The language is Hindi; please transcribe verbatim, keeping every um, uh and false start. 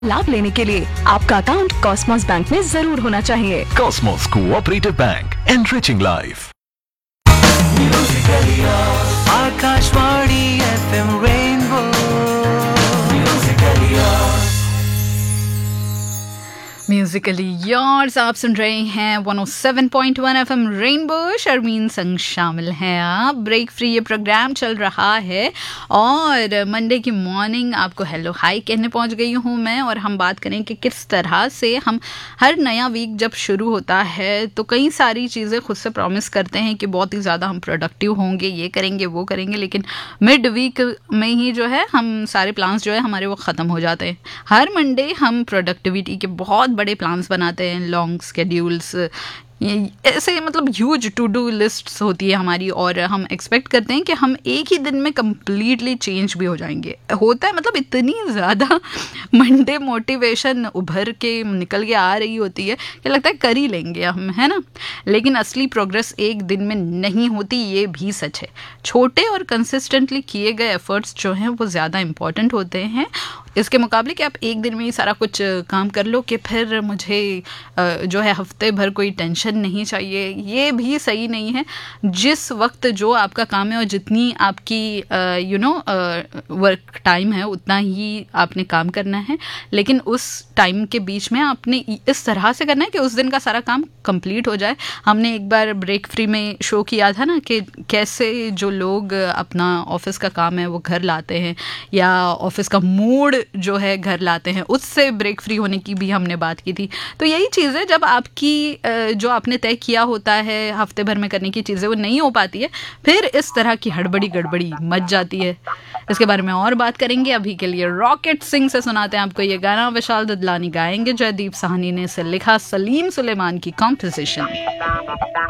लाभ लेने के लिए आपका अकाउंट कॉस्मोस बैंक में जरूर होना चाहिए। Cosmos Cooperative Bank, enriching life. Akashvani F M rainbow Musically yours आप सुन रहे हैं one O seven point one FM rainbow. Sharmin संग शामिल हैं आप। ब्रेक फ्री ये प्रोग्राम चल रहा है और मंडे की मॉर्निंग आपको हेलो हाय कहने पहुंच गई हूं मैं। और हम बात करें कि किस तरह से हम हर नया वीक जब शुरू होता है तो कई सारी चीज़ें खुद से प्रॉमिस करते हैं कि बहुत ही ज़्यादा हम प्रोडक्टिव होंगे, ये करेंगे वो करेंगे, लेकिन मिड वीक में ही जो है हम सारे प्लान्स जो है हमारे वो ख़त्म हो जाते हैं। हर मंडे हम प्रोडक्टिविटी के बहुत बड़े प्लान्स बनाते हैं, लॉन्ग स्केड्यूल्स, ऐसे मतलब ह्यूज टू डू लिस्ट्स होती है हमारी और हम एक्सपेक्ट करते हैं कि हम एक ही दिन में कम्प्लीटली चेंज भी हो जाएंगे। होता है मतलब इतनी ज़्यादा मंडे मोटिवेशन उभर के निकल के आ रही होती है कि लगता है कर ही लेंगे हम, है ना। लेकिन असली प्रोग्रेस एक दिन में नहीं होती, ये भी सच है। छोटे और कंसिस्टेंटली किए गए एफर्ट्स जो हैं वो ज़्यादा इम्पॉर्टेंट होते हैं इसके मुकाबले कि आप एक दिन में ही सारा कुछ काम कर लो कि फिर मुझे जो है हफ्ते भर कोई टेंशन नहीं चाहिए, ये भी सही नहीं है। जिस वक्त जो आपका काम है और जितनी आपकी यू नो वर्क टाइम है उतना ही आपने काम करना है, लेकिन उस टाइम के बीच में आपने इस तरह से करना है कि उस दिन का सारा काम कंप्लीट हो जाए। हमने एक बार ब्रेक फ्री में शो किया था ना कि कैसे जो लोग अपना ऑफिस का काम है वो घर लाते हैं या ऑफिस का मूड जो है घर लाते हैं, उससे ब्रेक फ्री होने की भी हमने बात की थी। तो यही चीज़ है, जब आपकी जो आपने तय किया होता है हफ्ते भर में करने की चीज़ें वो नहीं हो पाती है, फिर इस तरह की हड़बड़ी गड़बड़ी मच जाती है। इसके बारे में और बात करेंगे। अभी के लिए रॉकेट सिंह से सुनाते हैं आपको ये गाना। विशाल ददलानी गाएंगे, जयदीप साहनी ने इसे लिखा, सलीम सुलेमान की कॉम्पोजिशन।